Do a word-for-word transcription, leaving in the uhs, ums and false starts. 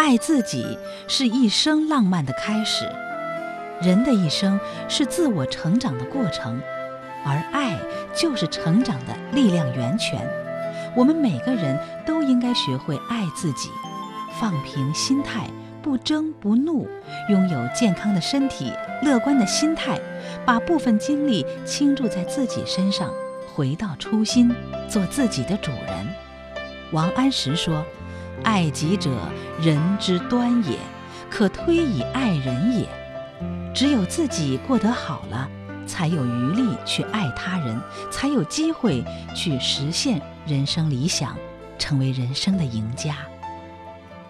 爱自己是一生浪漫的开始。人的一生是自我成长的过程，而爱就是成长的力量源泉。我们每个人都应该学会爱自己，放平心态，不争不怒，拥有健康的身体，乐观的心态，把部分精力倾注在自己身上，回到初心，做自己的主人。王安石说：爱己者，人之端也，可推以爱人也。只有自己过得好了，才有余力去爱他人，才有机会去实现人生理想，成为人生的赢家。